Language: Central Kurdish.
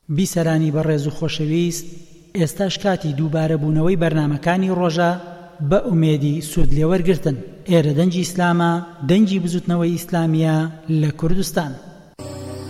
بیسەرانی بەڕێز و خۆشەویست، ئێستاش کاتی دووبارە بوونەوەی بەرنامەکانی ڕۆژە بە ئومێدی سوود لێوەرگرتن. ئێرە دەنگی ئیسلامە، دەنگی بزوتنەوەی ئیسلامیە لە کوردستان.